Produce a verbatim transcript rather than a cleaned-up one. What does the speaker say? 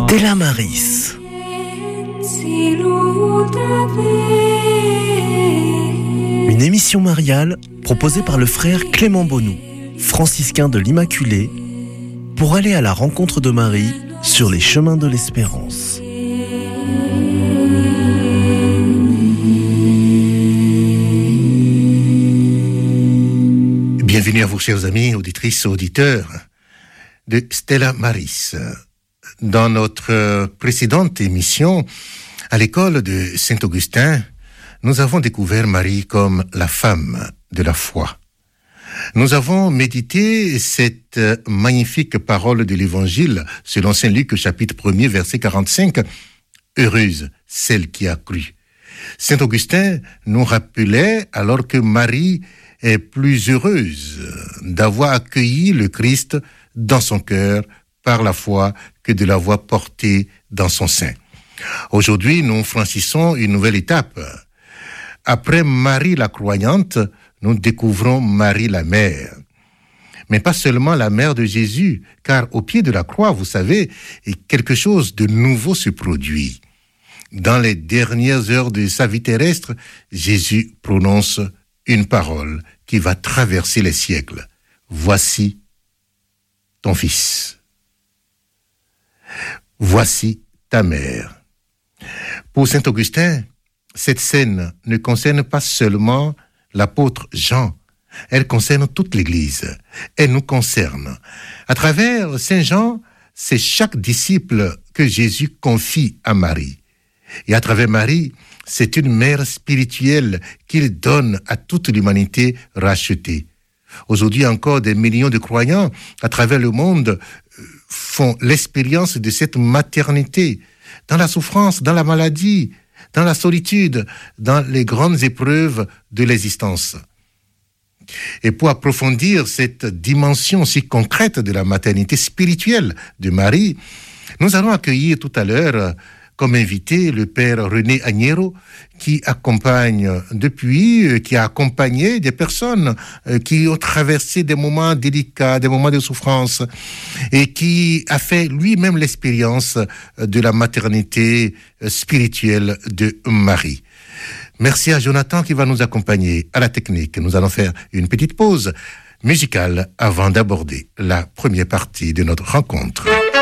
Della Maris. Une émission mariale proposée par le frère Clément Bonou, franciscain de l'Immaculée, pour aller à la rencontre de Marie sur les chemins de l'espérance. Bienvenue à vous, chers amis, auditrices, auditeurs de Stella Maris. Dans notre précédente émission, à l'école de Saint-Augustin, nous avons découvert Marie comme la femme de la foi. Nous avons médité cette magnifique parole de l'Évangile selon Saint Luc, chapitre premier, verset quarante-cinq. « Heureuse celle qui a cru ». Saint Augustin nous rappelait alors que Marie est plus heureuse d'avoir accueilli le Christ dans son cœur par la foi que de l'avoir porté dans son sein. Aujourd'hui, nous franchissons une nouvelle étape. Après Marie la croyante, nous découvrons Marie la mère. Mais pas seulement la mère de Jésus, car au pied de la croix, vous savez, quelque chose de nouveau se produit. Dans les dernières heures de sa vie terrestre, Jésus prononce une parole qui va traverser les siècles. « Voici ton fils. Voici ta mère. » Pour saint Augustin, cette scène ne concerne pas seulement l'apôtre Jean, elle concerne toute l'Église, elle nous concerne. À travers saint Jean, c'est chaque disciple que Jésus confie à Marie. Et à travers Marie, c'est une mère spirituelle qu'il donne à toute l'humanité rachetée. Aujourd'hui encore, des millions de croyants à travers le monde font l'expérience de cette maternité, dans la souffrance, dans la maladie, dans la solitude, dans les grandes épreuves de l'existence. Et pour approfondir cette dimension si concrète de la maternité spirituelle de Marie, nous allons accueillir tout à l'heure comme invité le père René Agnero, qui accompagne depuis, qui a accompagné des personnes qui ont traversé des moments délicats, des moments de souffrance, et qui a fait lui-même l'expérience de la maternité spirituelle de Marie. Merci à Jonathan qui va nous accompagner à la technique. Nous allons faire une petite pause musicale avant d'aborder la première partie de notre rencontre.